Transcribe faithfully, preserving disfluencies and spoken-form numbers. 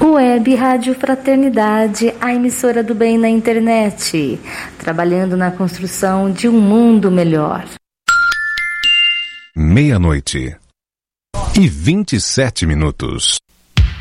Web Rádio Fraternidade, a emissora do bem na internet, trabalhando na construção de um mundo melhor. Meia-noite e vinte e sete minutos.